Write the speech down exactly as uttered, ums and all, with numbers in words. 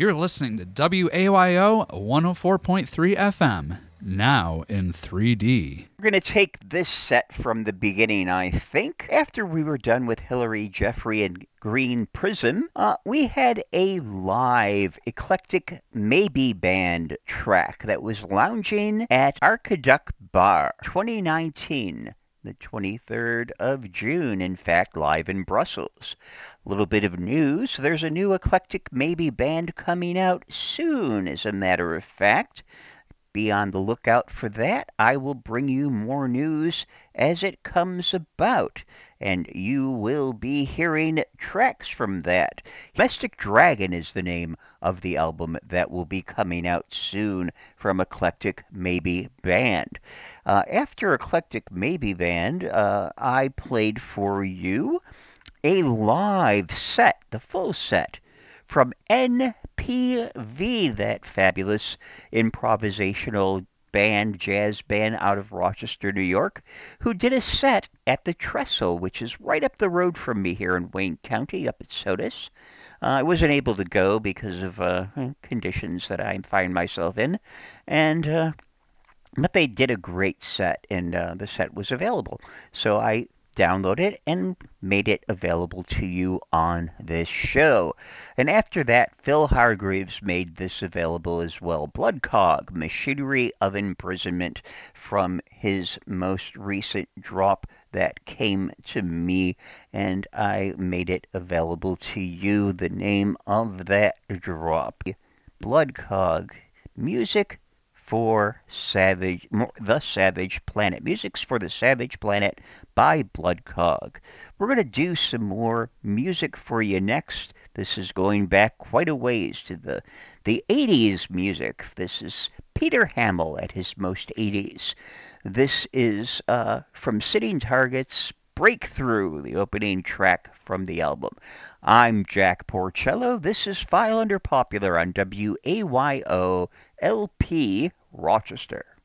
You're listening to W A Y O one oh four point three F M, now in three D. We're going to take this set from the beginning, I think. After we were done with Hillary, Jeffrey, and Green Prism, uh, we had a live eclectic Maybe Band track that was lounging at Arkaduck Bar twenty nineteen. The twenty-third of June, in fact, live in Brussels. A little bit of news. There's a new eclectic Maybe Band coming out soon, as a matter of fact. Be on the lookout for that. I will bring you more news as it comes about, and you will be hearing tracks from that. Domestic Dragon is the name of the album that will be coming out soon from Eclectic Maybe Band. Uh, after Eclectic Maybe Band, uh, I played for you a live set, the full set, from N P V, that fabulous improvisational band, jazz band out of Rochester, New York, who did a set at the Trestle, which is right up the road from me here in Wayne County, up at Sodus. Uh, I wasn't able to go because of uh, conditions that I find myself in, and uh, but they did a great set, and uh, the set was available. So I downloaded it and made it available to you on this show. And after that, Phil Hargreaves made this available as well. Bloodcog, Machinery of Imprisonment, from his most recent drop that came to me, and I made it available to you. The name of that drop, Bloodcog, music for Savage, The Savage Planet. Music's for the Savage Planet by Bloodcog. We're going to do some more music for you next. This is going back quite a ways to the, the eighties music. This is Peter Hamill at his most eighties. This is uh, from Sitting Target's Breakthrough, the opening track from the album. I'm Jack Porcello. This is File Under Popular on W A Y O L P Rochester.